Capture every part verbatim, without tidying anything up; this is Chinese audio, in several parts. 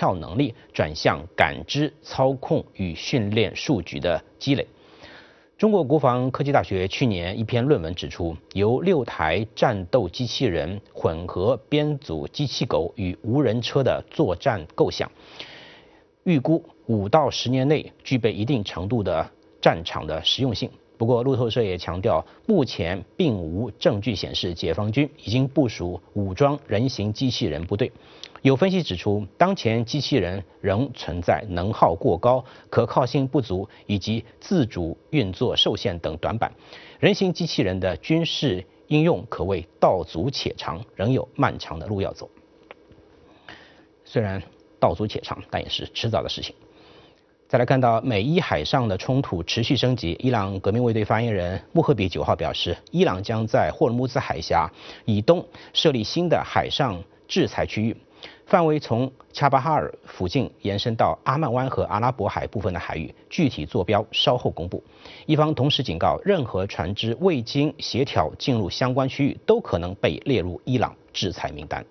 跳能力转向感知、操控与训练数据的积累。中国国防科技大学去年一篇论文指出，由六台战斗机器人混合编组机器狗与无人车的作战构想，预估五到十年内具备一定程度的战场的实用性。不过，路透社也强调，目前并无证据显示解放军已经部署武装人形机器人部队。有分析指出，当前机器人仍存在能耗过高、可靠性不足以及自主运作受限等短板，人形机器人的军事应用可谓道阻且长，仍有漫长的路要走。虽然道阻且长，但也是迟早的事情。再来看到美伊海上的冲突持续升级，伊朗革命卫队发言人穆赫比九号表示，伊朗将在霍尔木兹海峡以东设立新的海上制裁区域，范围从恰巴哈尔附近延伸到阿曼湾和阿拉伯海部分的海域，具体坐标稍后公布。伊方同时警告，任何船只未经协调进入相关区域，都可能被列入伊朗制裁名单。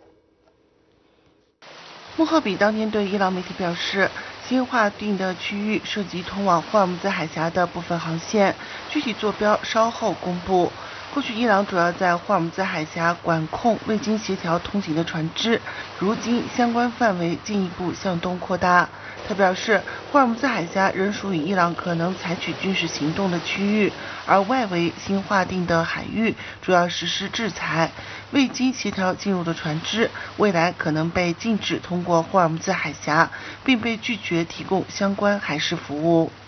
穆赫比当天对伊朗媒体表示，新划定的区域涉及通往霍尔木兹海峡的部分航线，具体坐标稍后公布。过去伊朗主要在霍尔木兹海峡管控未经协调通行的船只，如今相关范围进一步向东扩大。他表示，霍尔木兹海峡仍属于伊朗可能采取军事行动的区域，而外围新划定的海域主要实施制裁。未经协调进入的船只，未来可能被禁止通过霍尔木兹海峡，并被拒绝提供相关海事服务。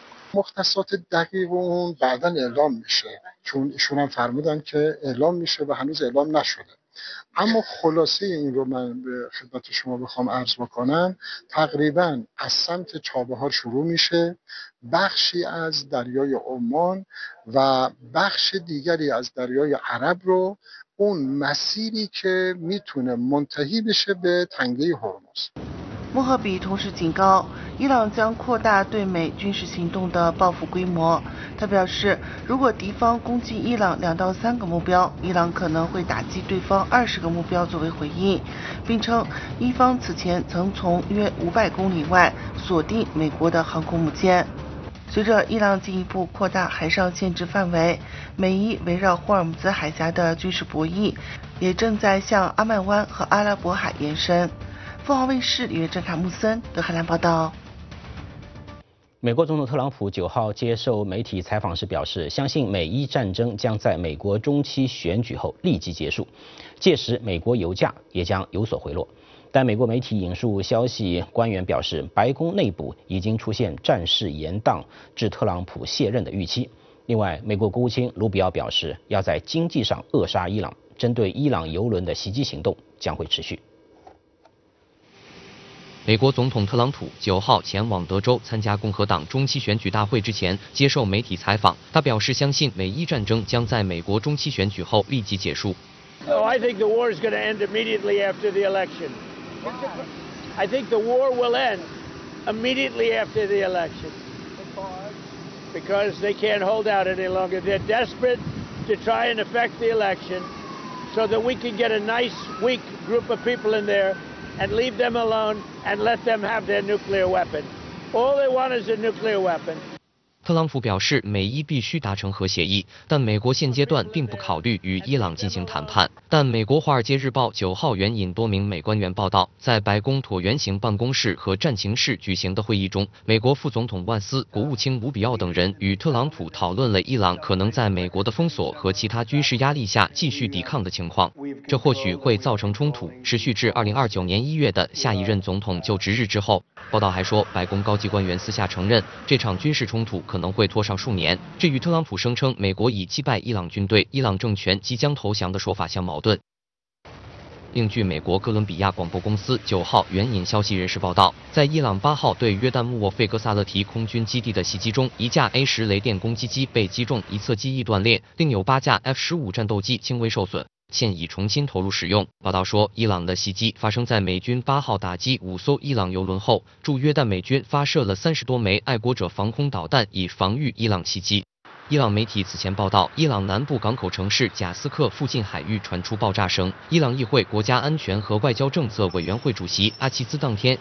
مختصات دقیق اون بعداً اعلام میشه چون ایشون هم فرمودن که اعلام میشه و هنوز اعلام نشده. اما خلاصه این رو من به خدمت شما بخوام عرض بکنم، تقریباً از سمت چابهار شروع میشه، بخشی از دریای عمان و بخش دیگری از دریای عرب رو اون مسیری که میتونه منتهی بشه به تنگه هرمز. 穆赫比同时警告，伊朗将扩大对美军事行动的报复规模。他表示，如果敌方攻击伊朗两到三个目标，伊朗可能会打击对方二十个目标作为回应，并称伊方此前曾从约五百公里外锁定美国的航空母舰。随着伊朗进一步扩大海上限制范围，美伊围绕霍尔木兹海峡的军事博弈也正在向阿曼湾和阿拉伯海延伸。凤凰卫视里约郑卡穆森德黑兰报道。 美国总统特朗普九号接受媒体采访时表示，相信美伊战争将在美国中期选举后立即结束，届时美国油价也将有所回落。但美国媒体引述消息官员表示，白宫内部已经出现战事延宕致特朗普卸任的预期。另外，美国国务卿卢比奥表示，要在经济上扼杀伊朗，针对伊朗油轮的袭击行动将会持续。 美国总统特朗普九号前往德州参加共和党中期选举大会之前，接受媒体采访，他表示相信美伊战争将在美国中期选举后立即结束。 Oh, I think the war is going to end immediately after the election. I think the war will end immediately after the election because they can't hold out any longer. They're desperate to try and affect the election so that we can get a nice, weak group of people in there and leave them alone and let them have their nuclear weapon. All they want is a nuclear weapon. 特朗普表示，美伊必须达成核协议，但美国现阶段并不考虑与伊朗进行谈判。但美国《华尔街日报》九号援引多名美官员报道，在白宫椭圆形办公室和战情室举行的会议中，美国副总统万斯、国务卿卢比奥等人与特朗普讨论了伊朗可能在美国的封锁和其他军事压力下继续抵抗的情况。这或许会造成冲突，持续至二零二九年一月的下一任总统就职日之后。报道还说，白宫高级官员私下承认，这场军事冲突可能会拖上数年，这与特朗普声称美国已击败伊朗军队、伊朗政权即将投降的说法相矛盾。另据美国哥伦比亚广播公司九号援引消息人士报道，在伊朗八号对约旦穆沃费格萨勒提空军基地的袭击中，一架 A 十雷电攻击机被击中，一侧机翼断裂，另有八架 F 十五战斗机轻微受损，现已重新投入使用。报道说，伊朗的袭击发生在美军八号打击五艘伊朗油轮后，驻约旦美军发射了三十多枚爱国者防空导弹，以防御伊朗袭击。伊朗媒体此前报道，伊朗南部港口城市贾斯克附近海域传出爆炸声。伊朗议会国家安全和外交政策委员会主席阿齐兹当天